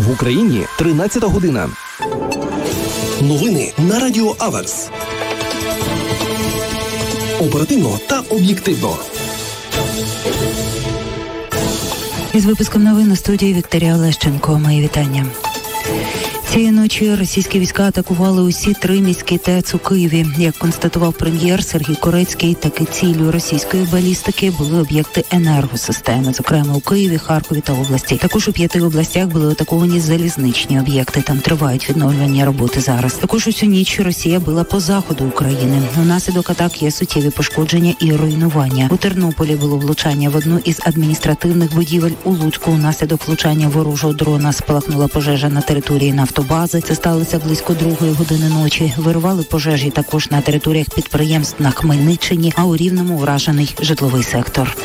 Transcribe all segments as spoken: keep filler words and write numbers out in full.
В Україні тринадцята година. Новини на Радіо Аверс. Оперативно та об'єктивно. Із випуском новин у студії Вікторія Олещенко. Мої вітання. Цієї ночі російські війська атакували усі три міські ТЕЦ у Києві. Як констатував прем'єр Сергій Корецький, таки ціллю російської балістики були об'єкти енергосистеми, зокрема у Києві, Харкові та області. Також у п'яти областях були атаковані залізничні об'єкти. Там тривають відновлювальні роботи зараз. Також усю ніч Росія била по заходу України. Унаслідок атак є суттєві пошкодження і руйнування. У Тернополі було влучання в одну із адміністративних будівель. У Луцьку унаслідок влучання ворожого дрона спалахнула пожежа на території нафтобази. Це сталося близько другої години ночі. Вирували пожежі також на територіях підприємств на Хмельниччині, а у Рівному вражений житловий сектор.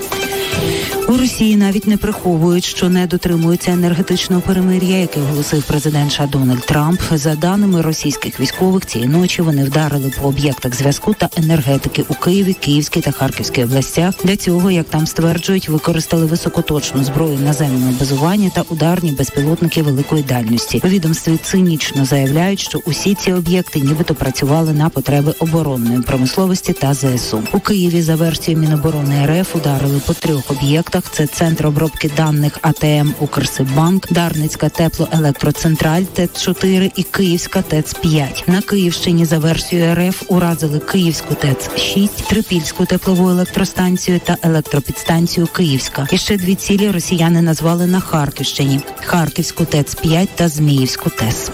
У Росії навіть не приховують, що не дотримуються енергетичного перемир'я, яке оголосив президент США Дональд Трамп. За даними російських військових, цієї ночі вони вдарили по об'єктах зв'язку та енергетики у Києві, Київській та Харківській областях. Для цього, як там стверджують, використали високоточну зброю наземного базування та ударні безпілотники великої дальності. У відомстві цинічно заявляють, що усі ці об'єкти нібито працювали на потреби оборонної промисловості та ЗСУ. У Києві, за версією Міноборони РФ, ударили по трьох об'єктах. Це центр обробки даних АТМ «Укрсиббанк», Дарницька теплоелектроцентраль ТЕЦ чотири і Київська ТЕЦ п'ять. На Київщині, за версією РФ, уразили Київську ТЕЦ шість, Трипільську теплову електростанцію та електропідстанцію Київська. І ще дві цілі росіяни назвали на Харківщині – Харківську ТЕЦ п'ять та Зміївську ТЕС.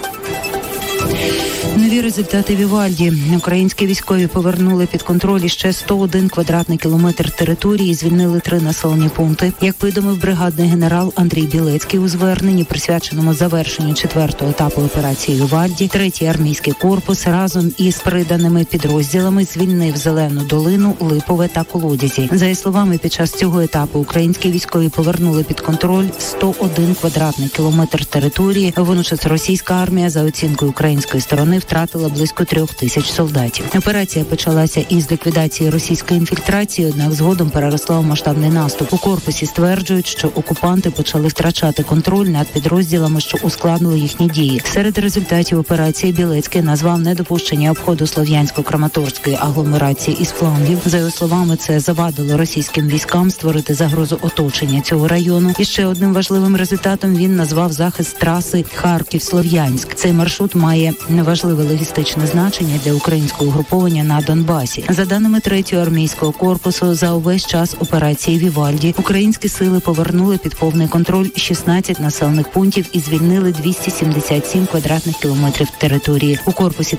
Нові результати Вівальді. Українські військові повернули під контроль ще сто один квадратний кілометр території і звільнили три населені пункти. Як повідомив бригадний генерал Андрій Білецький у зверненні, присвяченому завершенню четвертого етапу операції Вівальді, третій армійський корпус разом із приданими підрозділами звільнив Зелену долину, Липове та Колодязі. За її словами, під час цього етапу українські військові повернули під контроль сто один квадратний кілометр території. Водночас російська армія, за оцінкою української сторони, втратила близько трьох тисяч солдатів. Операція почалася із ліквідації російської інфільтрації, однак згодом переросла у масштабний наступ. У корпусі стверджують, що окупанти почали втрачати контроль над підрозділами, що ускладнили їхні дії. Серед результатів операції Білецький назвав недопущення обходу Слов'янсько-Краматорської агломерації із флангів. За його словами, це завадило російським військам створити загрозу оточення цього району. І ще одним важливим результатом він назвав захист траси Харків-Слов'янськ. Цей маршрут має неважливе логістичне значення для українського угруповання на Донбасі. За даними третього армійського корпусу, за увесь час операції Вівальді українські сили повернули під повний контроль шістнадцять населених пунктів і звільнили двісті сімдесят сім квадратних кілометрів території. У корпусі